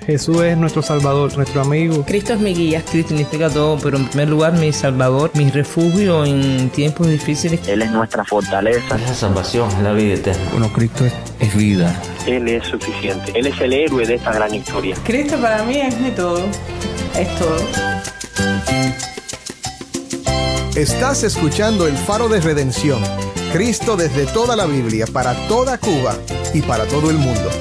Jesús es nuestro Salvador, nuestro amigo. Cristo es mi guía. Cristo significa todo, pero en primer lugar mi Salvador, mi refugio en tiempos difíciles. Él es nuestra fortaleza. Es la salvación, es la vida eterna. Bueno, Cristo es vida. Él es suficiente. Él es el héroe de esta gran historia. Cristo para mí es mi todo. Es todo. Estás escuchando El Faro de Redención. Cristo desde toda la Biblia, para toda Cuba y para todo el mundo.